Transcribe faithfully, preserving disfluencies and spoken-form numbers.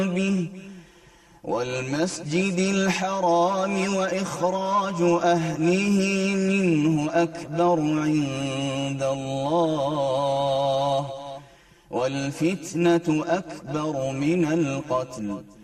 به والمسجد الحرام وإخراج أهله منه أكبر عند الله والفتنة أكبر من القتل